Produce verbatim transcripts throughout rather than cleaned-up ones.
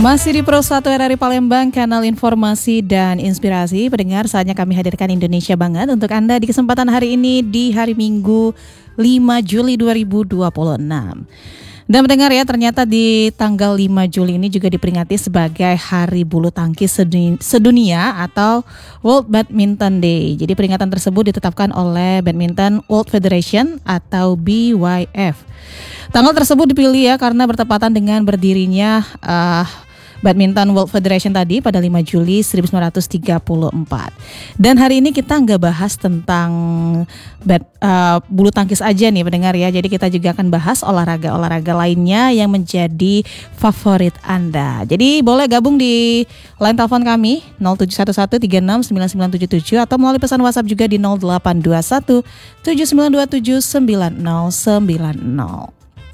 Masih di Pro satu R R I Palembang, kanal informasi dan inspirasi. Pendengar, saatnya kami hadirkan Indonesia Banget untuk Anda di kesempatan hari ini di hari Minggu lima Juli dua ribu dua puluh enam. Dan mendengar ya, ternyata di tanggal lima Juli ini juga diperingati sebagai Hari Bulu Tangkis Sedunia atau World Badminton Day. Jadi peringatan tersebut ditetapkan oleh Badminton World Federation atau B Y F. Tanggal tersebut dipilih ya karena bertepatan dengan berdirinya uh, Badminton World Federation tadi pada lima Juli seribu sembilan ratus tiga puluh empat. Dan hari ini kita nggak bahas tentang bad, uh, bulu tangkis aja nih pendengar ya. Jadi kita juga akan bahas olahraga-olahraga lainnya yang menjadi favorit Anda. Jadi boleh gabung di line telepon kami nol tujuh satu satu tiga enam sembilan sembilan tujuh tujuh atau melalui pesan WhatsApp juga di nol delapan dua satu tujuh sembilan dua tujuh sembilan nol sembilan nol.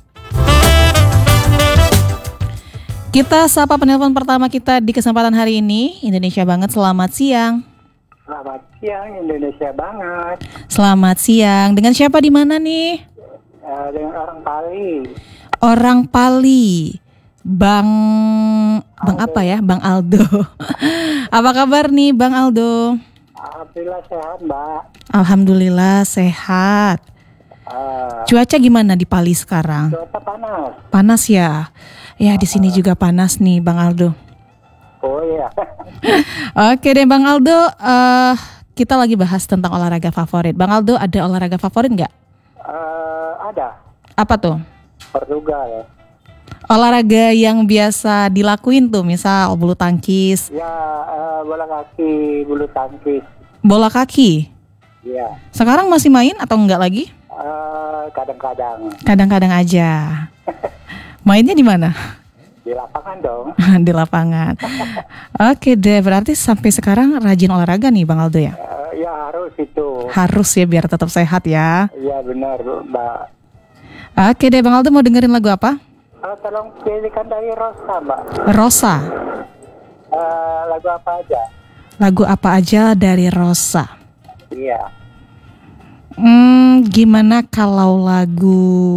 Kita sapa penelpon pertama kita di kesempatan hari ini. Indonesia Banget, selamat siang. Selamat siang Indonesia Banget. Selamat siang. Dengan siapa di mana nih? Uh, dengan orang Pali. Orang Pali. Bang Bang apa ya? Bang Aldo. Apa kabar nih Bang Aldo? Alhamdulillah sehat, Mbak. Alhamdulillah sehat. Uh, Cuaca gimana di Pali sekarang? Cuaca panas. Panas ya. Ya di sini juga panas nih Bang Aldo. Oh iya. Oke deh Bang Aldo, uh, kita lagi bahas tentang olahraga favorit. Bang Aldo ada olahraga favorit nggak? Uh, ada. Apa tuh? Portugal. Olahraga yang biasa dilakuin tuh, misal bulu tangkis. Ya, uh, bola kaki, bulu tangkis. Bola kaki? Iya. Sekarang masih main atau enggak lagi? Uh, kadang-kadang. Kadang-kadang aja. Mainnya di mana? Di lapangan dong. Di lapangan. Oke deh, berarti sampai sekarang rajin olahraga nih Bang Aldo ya? Uh, ya harus itu. Harus ya biar tetap sehat ya. Iya benar Mbak. Oke deh Bang Aldo, mau dengerin lagu apa? Uh, tolong pilihkan dari Rosa Mbak. Rosa. Uh, lagu apa aja? Lagu apa aja dari Rosa? Iya. Hmm, gimana kalau lagu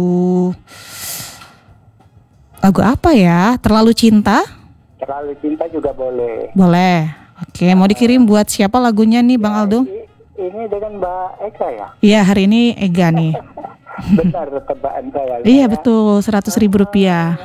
Lagu apa ya? Terlalu Cinta? Terlalu Cinta juga boleh. Boleh. Oke, mau dikirim buat siapa lagunya nih Bang Aldo? Ini dengan Mbak Eka ya? Iya, hari ini Ega nih. Benar tebaan saya. Iya betul, seratus ribu rupiah.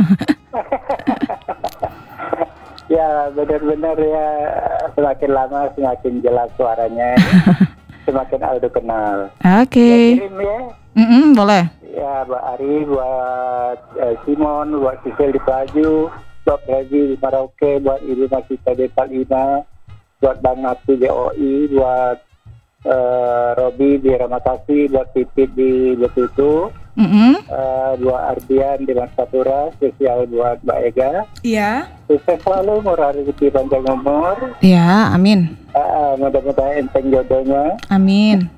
Ya benar-benar ya, semakin lama semakin jelas suaranya. Semakin Aldo kenal. Oke. Ya, kirim ya. Mm-mm, boleh. Ya, Mbak Ari, buat eh, Simon, buat Sisel di Pelaju, buat Rezi di Merauke, buat Ibu Masita di Palima, buat Bang Nati di O I, buat eh, Robi di Ramakasi, buat Pipit di Betutu, Mm-mm. eh, buat Ardian di Mansapura, spesial buat Mbak Ega. Iya. Sukses selalu, murah rezeki panjang umur. Ya, amin. Eh, mudah-mudahan enteng jodohnya. Amin.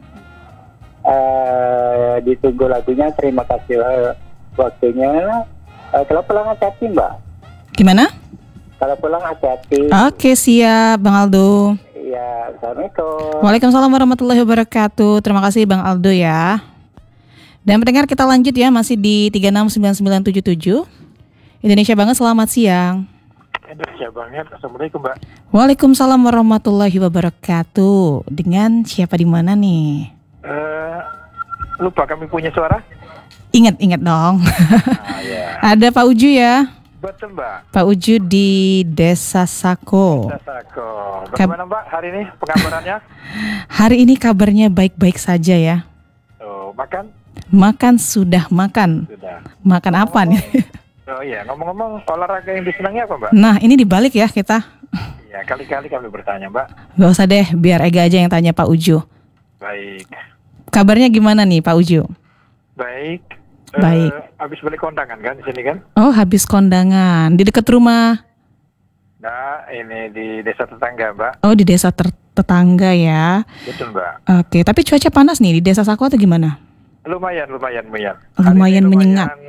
Uh, ditunggu lagunya. Terima kasih uh, waktunya. Uh, kalau pulang hati-hati Mbak. Gimana? Kalau pulang hati-hati. Oke, siap Bang Aldo. Iya, Assalamualaikum. Waalaikumsalam warahmatullahi wabarakatuh. Terima kasih Bang Aldo ya. Dan pendengar, kita lanjut ya, masih di tiga enam sembilan sembilan tujuh tujuh. Indonesia Banget, selamat siang. Indonesia Banget, Assalamualaikum Mbak. Waalaikumsalam warahmatullahi wabarakatuh. Dengan siapa di mana nih? Uh, lupa kami punya suara? Ingat-ingat dong. Ah, ya. Ada Pak Uju ya. Betul Mbak. Pak Uju di Desa Sako. Sako. Bagaimana Mbak hari ini pengabarannya? Hari ini kabarnya baik-baik saja ya. Oh, makan? Makan sudah makan. Sudah. Makan apa nih? Oh iya, ngomong-ngomong olahraga yang disenangi apa Mbak? Nah, ini dibalik ya kita. Iya, kali-kali kami bertanya Mbak. Gak usah deh, biar Ega aja yang tanya Pak Uju. Baik. Kabarnya gimana nih Pak Uju? Baik. Baik. Uh, habis balik kondangan kan di sini kan? Oh, habis kondangan di dekat rumah. Nah, ini di desa tetangga, Mbak. Oh, di desa ter- tetangga ya. Betul, Mbak. Oke, tapi cuaca panas nih di Desa Sako atau gimana? Lumayan, lumayan, lumayan. Lumayan Hari ini menyengat.